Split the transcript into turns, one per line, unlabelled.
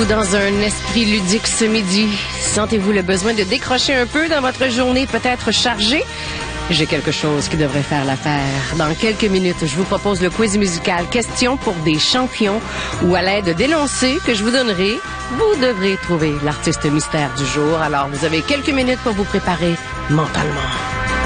Dans un esprit ludique ce midi, sentez-vous le besoin de décrocher un peu dans votre journée peut-être chargée? J'ai quelque chose qui devrait faire l'affaire. Dans quelques minutes, je vous propose le quiz musical Question pour des champions où à l'aide d'énoncés que je vous donnerai, vous devrez trouver l'artiste mystère du jour. Alors, vous avez quelques minutes pour vous préparer mentalement.